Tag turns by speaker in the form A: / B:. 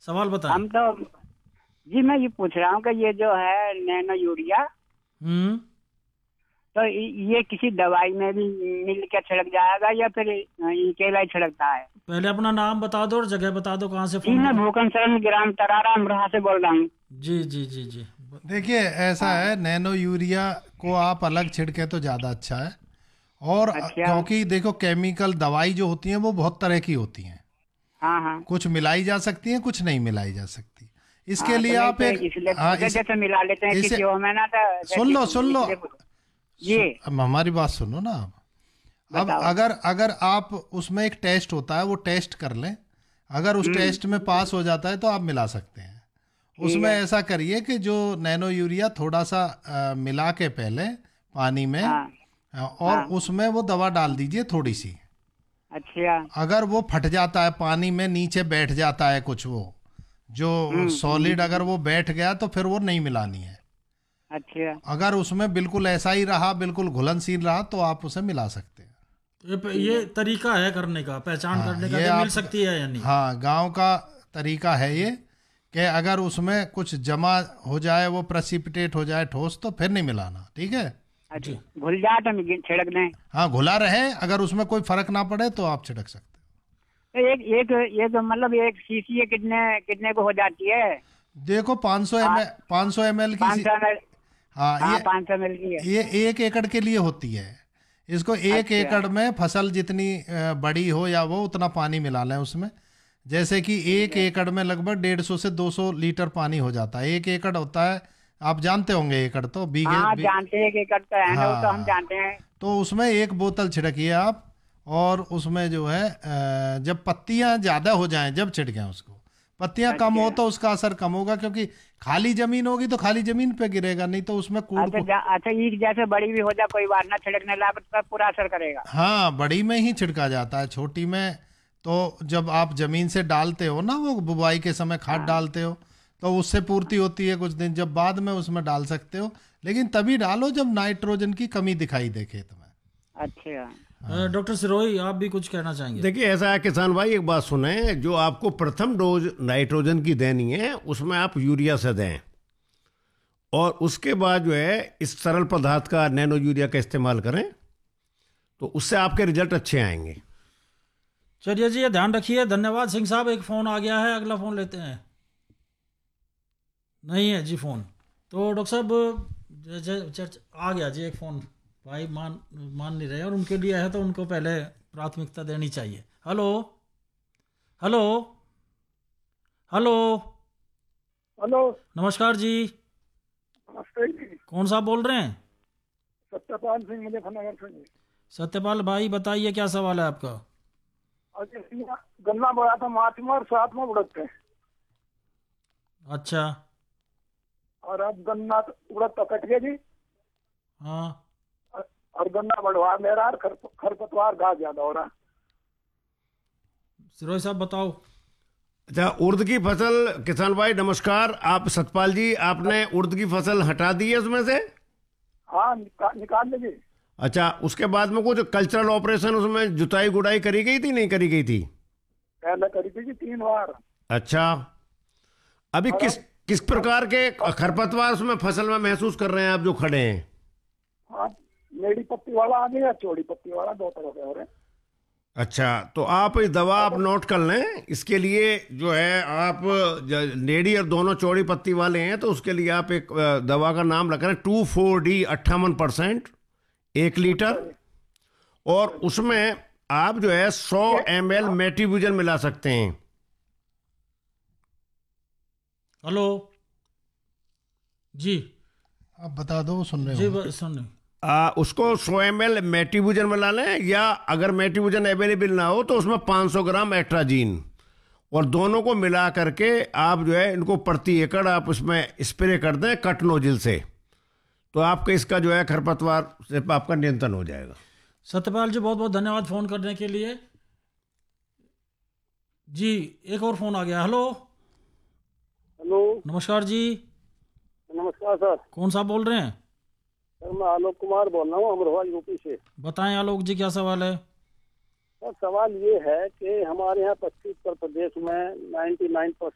A: सवाल बताएं।
B: हम तो जी मैं ये पूछ रहा हूँ कि ये जो है नैनो यूरिया, तो ये किसी दवाई में भी मिल के छिड़क जाएगा या फिर अकेला ही छिड़कता है?
A: पहले अपना नाम बता दो और जगह बता दो, कहाँ से
B: जी
A: फोन
B: मैं
A: कर।
B: भूखन शरण ग्राम तरारा अमरोहा से बोल रहा हूँ।
A: जी जी जी जी।
C: देखिए ऐसा है, नैनो यूरिया को आप अलग छिड़के तो ज़्यादा अच्छा है। और
B: अच्छा।
C: क्योंकि देखो केमिकल दवाई जो होती हैं वो बहुत तरह की होती हैं।
B: हाँ हाँ
C: कुछ मिलाई जा सकती हैं, कुछ नहीं मिलाई जा सकती। इसके
B: हाँ, तो
C: लिए
B: नहीं
C: आप
B: तो
C: एक
B: इसलिए
C: हाँ
B: पूछे, जैसे मिला लेते हैं
C: इसे
B: किसी हो में ना, तो
C: सुन लो
B: जी
C: अब हमारी बात सुनो ना। अब
B: बताओ।
C: अगर आप उसमें एक टेस्ट होता है, वो टेस्ट कर लें। अगर उस टेस्ट में पास हो जाता है तो आप मिला सकते हैं।
B: ठीक
C: उसमें
B: है।
C: ऐसा करिए कि जो नैनो यूरिया थोड़ा सा मिला के पहले पानी में,
B: हाँ
C: और
B: हाँ।
C: उसमें वो दवा डाल दीजिए थोड़ी सी।
B: अच्छा।
C: अगर वो फट जाता है पानी में, नीचे बैठ जाता है कुछ, वो जो सॉलिड अगर वो बैठ गया तो फिर वो नहीं मिलानी है।
B: अच्छा।
C: अगर उसमें बिल्कुल ऐसा ही रहा, बिल्कुल घुलनशील रहा, तो आप उसे मिला सकते हैं।
A: ये तरीका है करने का, पहचान
C: हाँ
A: करने का
C: ये
A: कि मिल
C: आप,
A: सकती है या नहीं।
C: हाँ गांव का तरीका है ये, कि अगर उसमें कुछ जमा हो जाए, वो प्रेसिपिटेट हो जाए ठोस, तो फिर नहीं मिलाना। ठीक है।
B: अच्छा, घुल जाए तो छिड़क दें।
C: हाँ घुला रहे, अगर उसमें कोई फर्क ना पड़े तो आप छिड़क सकते
B: तो एक मतलब एक शीशी कितने कितने को हो जाती है?
C: हो। देखो 500 ml की
B: 500 ml।
C: हाँ
B: हाँ 500 ml की है।
C: ये 1 एकड़ के लिए होती है। इसको एक
B: अच्छा।
C: एकड़ में फसल जितनी बड़ी हो या वो उतना पानी मिला लें उसमें। जैसे कि 1 एकड़ में लगभग 150 से 200 लीटर पानी हो जाता है। 1 एकड़ होता है, आप जानते होंगे एकड़ तो
B: हाँ जानते हैं कि करते हैं ना, वो तो हम
C: हाँ,
B: जानते हैं।
C: तो उसमें 1 बोतल छिड़किए आप। और उसमें जो है जब पत्तियां ज्यादा हो जाएं जब छिड़कें उसको। पत्तियां कम हो
B: अच्छा।
C: तो उसका असर कम होगा, क्योंकि खाली जमीन होगी तो खाली जमीन पे गिरेगा, नहीं तो उसमें कूड़ को।
B: अच्छा ईख जैसे बड़ी भी हो जाए कोई बात ना, छिड़कने लायक तो पूरा असर करेगा।
C: हाँ बड़ी में ही छिड़का जाता है, छोटी में तो जब आप जमीन से डालते हो ना, वो बुवाई के समय खाद
B: हाँ।
C: डालते हो, तो उससे पूर्ति होती है कुछ दिन, जब बाद में उसमें डाल सकते हो। लेकिन तभी डालो जब नाइट्रोजन की कमी दिखाई दे खेत में।
B: अच्छा।
A: डॉक्टर सिरोही, आप भी कुछ कहना चाहेंगे?
D: देखिए ऐसा है किसान भाई, एक बात सुने, जो आपको प्रथम डोज नाइट्रोजन की देनी है उसमें आप यूरिया से दें, और उसके बाद जो है इस सरल पदार्थ का नैनो यूरिया का इस्तेमाल करें, तो उससे आपके रिजल्ट अच्छे आएंगे।
A: चलिए जी, ये ध्यान रखिए। धन्यवाद सिंह साहब। एक फ़ोन आ गया है, अगला फ़ोन लेते हैं। नहीं है जी फ़ोन। तो डॉक्टर साहब आ गया जी एक फ़ोन। भाई मान नहीं रहे, और उनके लिए है तो उनको पहले प्राथमिकता देनी चाहिए। Hello hello hello.
E: हेलो।
A: नमस्कार जी।
E: नमस्ते जी।
A: कौन साहब बोल रहे हैं?
E: सत्यपाल सिंह मुजफ्फरनगर से जी।
A: सत्यपाल भाई बताइए, क्या सवाल है आपका?
E: अरे गन्ना बोया था मार्च में और 7 में उड़द थे,
A: अच्छा।
E: और अब गन्ना उड़द तो कट गया जी,
A: हाँ।
E: और गन्ना बढ़वा ले रहा, खरपतवार घास ज्यादा हो रहा।
A: सिरोही साहब बताओ।
D: अच्छा, उर्द की फसल, किसान भाई नमस्कार, आप सतपाल जी, आपने उर्द की फसल हटा दी है उसमें से?
E: हाँ निकाल लीजिए।
D: अच्छा, उसके बाद में कुछ कल्चरल ऑपरेशन, उसमें जुताई गुड़ाई करी गई थी, नहीं करी गई थी?
E: पहले करी थी जी 3 बार।
D: अच्छा, अभी किस प्रकार के खरपतवार उसमें फसल में महसूस कर रहे हैं आप जो खड़े हैं?
E: हाँ मेरी पत्ती वाला आ गया, चौड़ी पत्ती वाला, 2 तरह के हो रहे।
D: अच्छा, तो आप ये दवा आप नोट कर लें। इसके लिए जो है आप नेड़ी और दोनों चौड़ी पत्ती वाले हैं, तो उसके लिए आप एक दवा का नाम रख रहे हैं 2,4-D 58%, 1 लीटर, और उसमें आप जो है 100 ml मेटिब्यूजन मिला सकते हैं।
A: हेलो जी।
C: आप बता दो, सुन रहे
A: जी
C: हो।
A: सुन।
D: उसको 100 ml मेटिब्यूजन मिला लें, या अगर मेटिब्यूजन अवेलेबल ना हो तो उसमें 500 ग्राम एट्राजीन, और दोनों को मिला करके आप जो है इनको प्रति एकड़ आप उसमें स्प्रे कर दें कट नोजिल से, तो आपका इसका जो है खरपतवार से आपका नियंत्रण हो जाएगा।
A: सत्यपाल जी बहुत बहुत धन्यवाद फ़ोन करने के लिए जी। एक और फ़ोन आ गया। Hello
E: hello.
A: नमस्कार जी।
E: नमस्कार सर।
A: कौन साहब बोल रहे हैं?
E: सर मैं आलोक कुमार बोल रहा हूँ, अमरोहा यूपी से।
A: बताएं आलोक जी, क्या सवाल है?
E: सर सवाल ये है कि हमारे यहाँ पश्चिम उत्तर प्रदेश में 99%